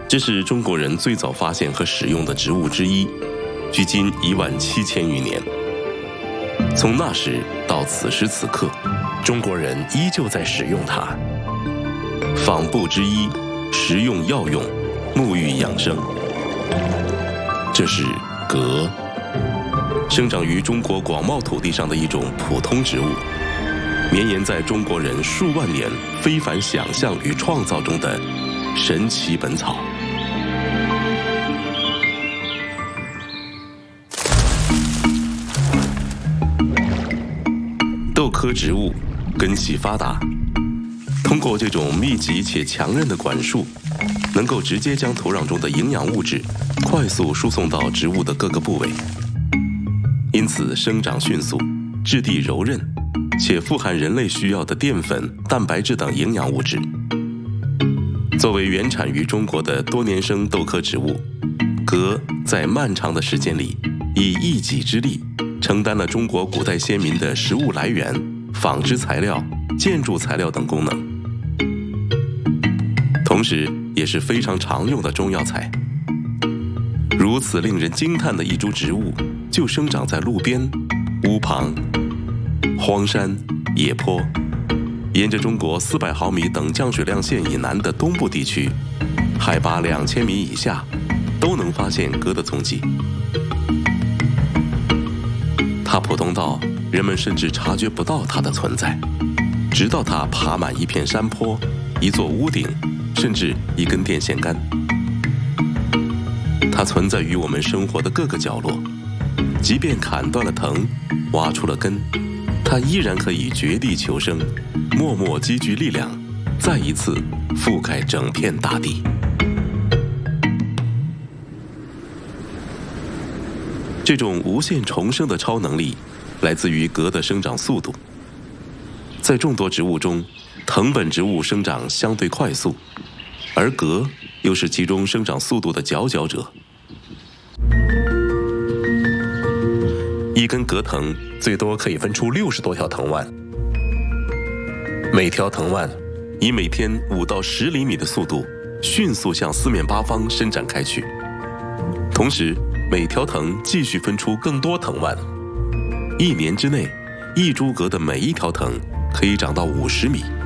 这是中国人最早发现和使用的植物之一，距今17000余年。从那时到此时此刻，中国人依旧在使用它。纺布之一，食用药用，沐浴养生。这是葛，生长于中国广袤土地上的一种普通植物，绵延在中国人数万年非凡想象与创造中的神奇本草。豆科植物根系发达，通过这种密集且强韧的管束，能够直接将土壤中的营养物质快速输送到植物的各个部位，因此生长迅速，质地柔韧，且富含人类需要的淀粉、蛋白质等营养物质。作为原产于中国的多年生豆科植物，葛在漫长的时间里以一己之力承担了中国古代先民的食物来源、纺织材料、建筑材料等功能，同时也是非常常用的中药材。如此令人惊叹的一株植物，就生长在路边、屋旁、荒山、野坡，沿着中国400毫米等降水量线以南的东部地区，海拔2000米以下，都能发现葛的踪迹。它普通到人们甚至察觉不到它的存在，直到它爬满一片山坡、一座屋顶，甚至一根电线杆。它存在于我们生活的各个角落，即便砍断了藤，挖出了根，它依然可以绝地求生，默默积聚力量，再一次覆盖整片大地。这种无限重生的超能力来自于葛的生长速度。在众多植物中，藤本植物生长相对快速，而葛又是其中生长速度的佼佼者。一根葛藤最多可以分出60多条藤蔓，每条藤蔓以每天5到10厘米的速度迅速向四面八方伸展开去，同时每条藤继续分出更多藤蔓。1年之内，一株葛的每一条藤可以长到50米。